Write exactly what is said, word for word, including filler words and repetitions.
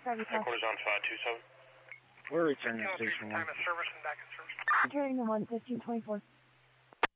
Headquarters on five two seven. We're returning to station one. Time of service and back in service. Returning to one fifteen twenty-four.